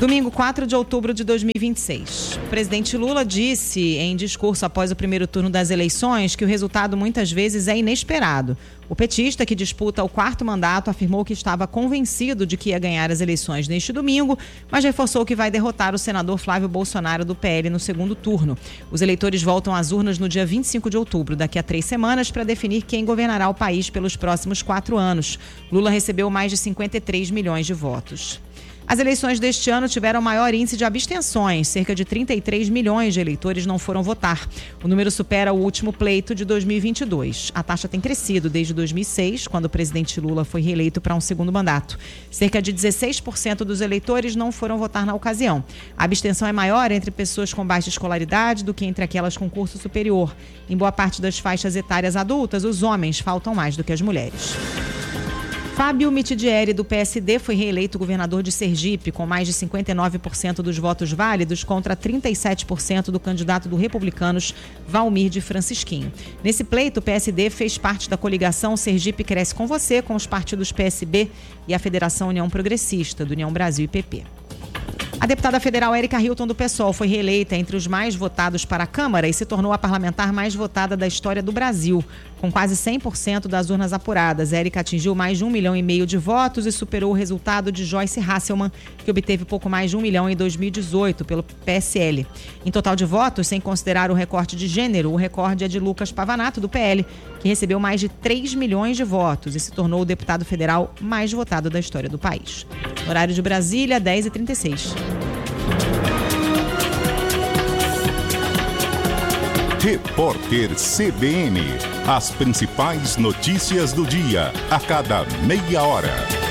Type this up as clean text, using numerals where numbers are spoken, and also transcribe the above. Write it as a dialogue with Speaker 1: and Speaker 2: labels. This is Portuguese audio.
Speaker 1: Domingo, 4 de outubro de 2026. O presidente Lula disse em discurso após o primeiro turno das eleições que o resultado muitas vezes é inesperado. O petista, que disputa o 4º mandato, afirmou que estava convencido de que ia ganhar as eleições neste domingo, mas reforçou que vai derrotar o senador Flávio Bolsonaro do PL no segundo turno. Os eleitores voltam às urnas no dia 25 de outubro, daqui a 3 semanas, para definir quem governará o país pelos próximos 4 anos. Lula recebeu mais de 53 milhões de votos. As eleições deste ano tiveram maior índice de abstenções. Cerca de 33 milhões de eleitores não foram votar. O número supera o último pleito de 2022. A taxa tem crescido desde 2006, quando o presidente Lula foi reeleito para um segundo mandato. Cerca de 16% dos eleitores não foram votar na ocasião. A abstenção é maior entre pessoas com baixa escolaridade do que entre aquelas com curso superior. Em boa parte das faixas etárias adultas, os homens faltam mais do que as mulheres. Fábio Mitidieri, do PSD, foi reeleito governador de Sergipe, com mais de 59% dos votos válidos contra 37% do candidato do Republicanos, Valmir de Francisquinho. Nesse pleito, o PSD fez parte da coligação Sergipe Cresce com Você, com os partidos PSB e a Federação União Progressista, do União Brasil e PP. A deputada federal Érica Hilton, do PSOL, foi reeleita entre os mais votados para a Câmara e se tornou a parlamentar mais votada da história do Brasil. Com quase 100% das urnas apuradas, Érica atingiu mais de 1,5 milhão de votos e superou o resultado de Joyce Hasselmann, que obteve pouco mais de 1 milhão em 2018 pelo PSL. Em total de votos, sem considerar o recorte de gênero, o recorde é de Lucas Pavanato, do PL, que recebeu mais de 3 milhões de votos e se tornou o deputado federal mais votado da história do país. Horário de Brasília, 10h36.
Speaker 2: Repórter CBN. As principais notícias do dia, a cada meia hora.